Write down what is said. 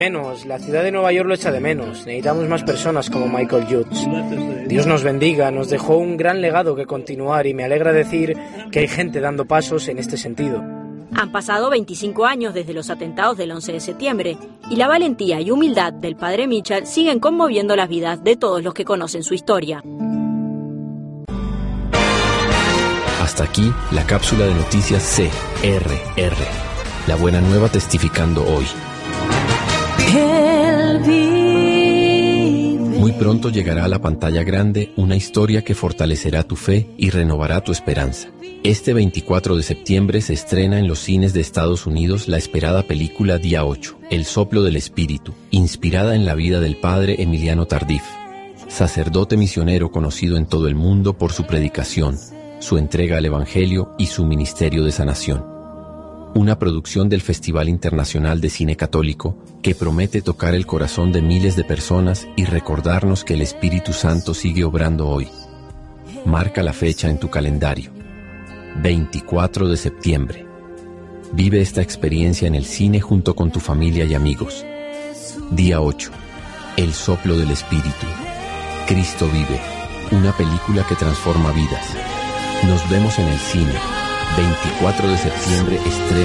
Menos, la ciudad de Nueva York lo echa de menos. Necesitamos más personas como Michael Hughes. Dios nos bendiga, nos dejó un gran legado que continuar y me alegra decir que hay gente dando pasos en este sentido. Han pasado 25 años desde los atentados del 11 de septiembre y la valentía y humildad del padre Mitchell siguen conmoviendo las vidas de todos los que conocen su historia. Hasta aquí la cápsula de noticias CRR. La buena nueva testificando hoy. Muy pronto llegará a la pantalla grande una historia que fortalecerá tu fe y renovará tu esperanza. Este 24 de septiembre se estrena en los cines de Estados Unidos la esperada película Día 8, El soplo del espíritu, inspirada en la vida del padre Emiliano Tardif, sacerdote misionero conocido en todo el mundo por su predicación, su entrega al Evangelio y su ministerio de sanación. Una producción del Festival Internacional de Cine Católico que promete tocar el corazón de miles de personas y recordarnos que el Espíritu Santo sigue obrando hoy. Marca la fecha en tu calendario. 24 de septiembre. Vive esta experiencia en el cine junto con tu familia y amigos. Día 8. El soplo del Espíritu. Cristo vive. Una película que transforma vidas. Nos vemos en el cine. 24 de septiembre estreno.